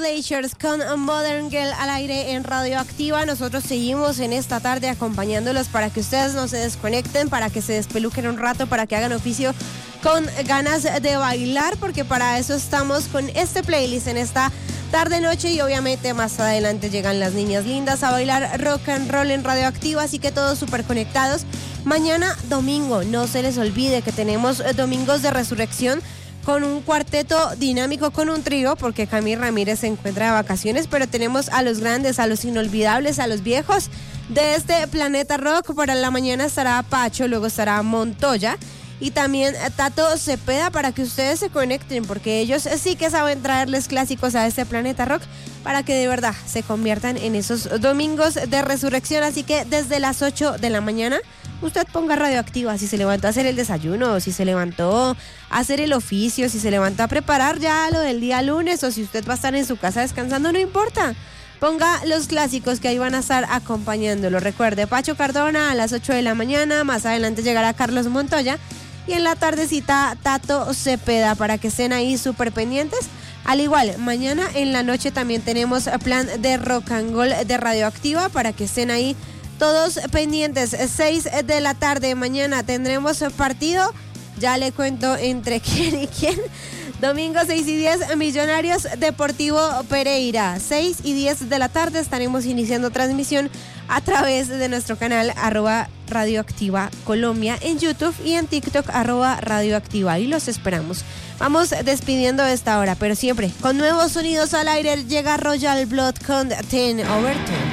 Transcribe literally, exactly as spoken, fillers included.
Glaciers con Modern Girl al aire en Radioactiva. Nosotros seguimos en esta tarde acompañándolos para que ustedes no se desconecten, para que se despeluquen un rato, para que hagan oficio con ganas de bailar, porque para eso estamos con este playlist en esta tarde noche, y obviamente más adelante llegan las niñas lindas a bailar rock and roll en Radioactiva, así que todos súper conectados. Mañana domingo, no se les olvide que tenemos domingos de resurrección con un cuarteto dinámico, con un trío, porque Camille Ramírez se encuentra de vacaciones, pero tenemos a los grandes, a los inolvidables, a los viejos de este planeta rock. Para la mañana estará Pacho, luego estará Montoya y también Tato Cepeda, para que ustedes se conecten, porque ellos sí que saben traerles clásicos a este planeta rock para que de verdad se conviertan en esos domingos de resurrección. Así que desde las ocho de la mañana usted ponga Radioactiva, si se levantó a hacer el desayuno, si se levantó a hacer el oficio, si se levantó a preparar ya lo del día lunes, o si usted va a estar en su casa descansando, no importa. Ponga los clásicos que ahí van a estar acompañándolo. Recuerde, Pacho Cardona a las ocho de la mañana, más adelante llegará Carlos Montoya, y en la tardecita Tato Cepeda, para que estén ahí súper pendientes. Al igual, mañana en la noche también tenemos plan de rock and roll de Radioactiva, para que estén ahí todos pendientes. Seis de la tarde mañana tendremos partido, ya le cuento entre quién y quién. Domingo seis y diez, Millonarios Deportivo Pereira. seis y diez de la tarde estaremos iniciando transmisión a través de nuestro canal arroba Radioactiva Colombia en YouTube, y en TikTok arroba Radioactiva. Y los esperamos. Vamos despidiendo esta hora, pero siempre con nuevos sonidos al aire. Llega Royal Blood con ten over ten.